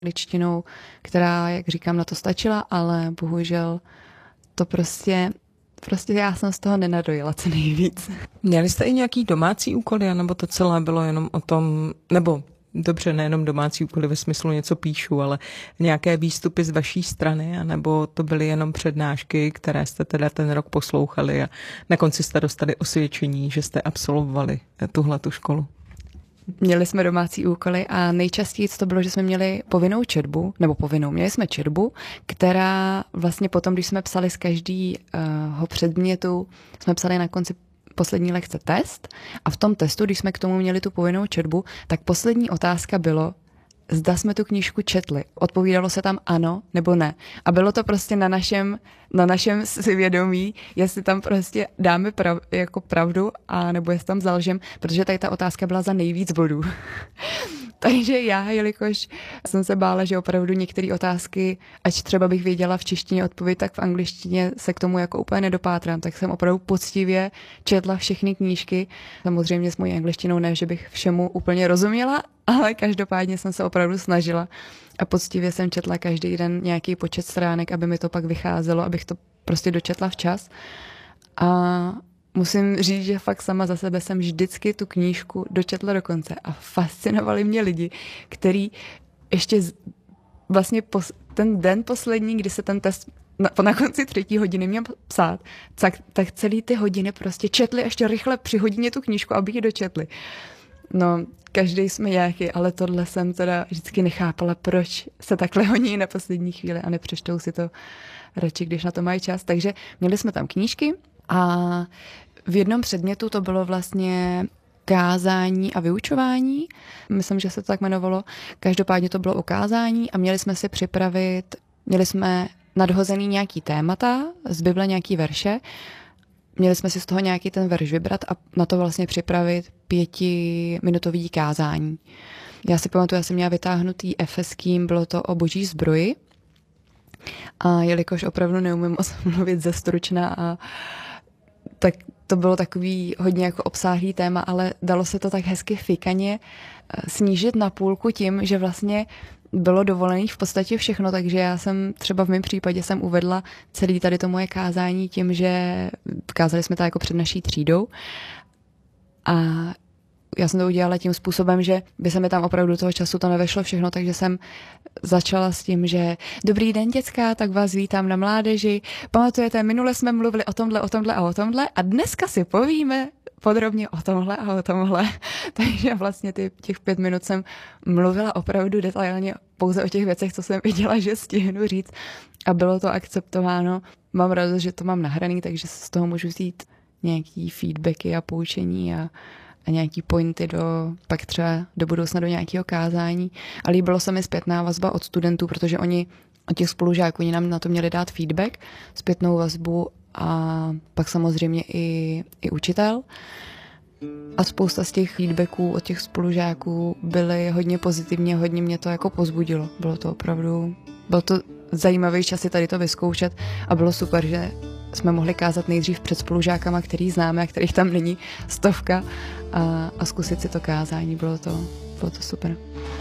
angličtinou, která, jak říkám, na to stačila, ale bohužel to prostě já jsem z toho nenadojila co nejvíc. Měli jste i nějaký domácí úkoly, nebo to celé bylo jenom o tom, nebo dobře, nejenom domácí úkoly ve smyslu něco píšu, ale nějaké výstupy z vaší strany, anebo to byly jenom přednášky, které jste teda ten rok poslouchali a na konci jste dostali osvědčení, že jste absolvovali tuhletu školu? Měli jsme domácí úkoly a nejčastěji to bylo, že jsme měli povinnou četbu, měli jsme četbu, která vlastně potom, když jsme psali z každého předmětu, jsme psali na konci poslední lekce test a v tom testu, když jsme k tomu měli tu povinnou četbu, tak poslední otázka bylo, zda jsme tu knížku četli. Odpovídalo se tam ano nebo ne. A bylo to prostě na našem svědomí, jestli tam prostě dáme jako pravdu a nebo jestli tam zalžem, protože tady ta otázka byla za nejvíc bodů. Takže já, jelikož jsem se bála, že opravdu některé otázky, ať třeba bych věděla v češtině odpověď, tak v angličtině se k tomu jako úplně nedopátrám, tak jsem opravdu poctivě četla všechny knížky. Samozřejmě s mojí angličtinou ne, že bych všemu úplně rozuměla, ale každopádně jsem se opravdu snažila a poctivě jsem četla každý den nějaký počet stránek, aby mi to pak vycházelo, abych to prostě dočetla včas. A musím říct, že fakt sama za sebe jsem vždycky tu knížku dočetla do konce a fascinovali mě lidi, kteří ještě vlastně ten den poslední, kdy se ten test na konci 3. hodiny měl psát, tak celý ty hodiny prostě četli ještě rychle při hodině tu knížku, aby ji dočetli. No, každý jsme nějaký, ale tohle jsem teda vždycky nechápala, proč se takhle honí na poslední chvíli a nepřečtou si to radši, když na to mají čas. Takže měli jsme tam knížky a v jednom předmětu to bylo vlastně kázání a vyučování. Myslím, že se to tak jmenovalo. Každopádně to bylo o kázání a měli jsme nadhozený nějaký témata, z Bible nějaký verše. Měli jsme si z toho nějaký ten verš vybrat a na to vlastně připravit 5minutový kázání. Já si pamatuju, já jsem měla vytáhnutý Efeským, bylo to o boží zbroji. A jelikož opravdu neumím moc mluvit zestručna a tak to bylo takový hodně jako obsáhlý téma, ale dalo se to tak hezky fikaně snížit na půlku tím, že vlastně bylo dovolených v podstatě všechno, takže já jsem třeba v mém případě jsem uvedla celý tady to moje kázání tím, že kázali jsme to jako před naší třídou a já jsem to udělala tím způsobem, že by se mi tam opravdu toho času to nevešlo všechno, takže jsem začala s tím, že dobrý den, děcka, tak vás vítám na mládeži. Pamatujete, minule jsme mluvili o tomhle a dneska si povíme podrobně o tomhle a o tomhle. Takže vlastně těch 5 minut jsem mluvila opravdu detailně pouze o těch věcech, co jsem věděla, že stihnu říct a bylo to akceptováno. Mám radost, že to mám nahraný, takže z toho můžu vzít nějaký feedbacky a poučení a nějaký pointy pak třeba do budoucna do nějakého kázání. A líbilo se mi zpětná vazba od studentů, protože od těch spolužáků, oni nám na to měli dát feedback, zpětnou vazbu a pak samozřejmě i učitel. A spousta z těch feedbacků od těch spolužáků byly hodně pozitivní a hodně mě to jako pozbudilo. Bylo to zajímavý čas si tady to vyzkoušet a bylo super, že jsme mohli kázat nejdřív před spolužákama, který známe a kterých tam není 100 a zkusit si to kázání. Bylo to super.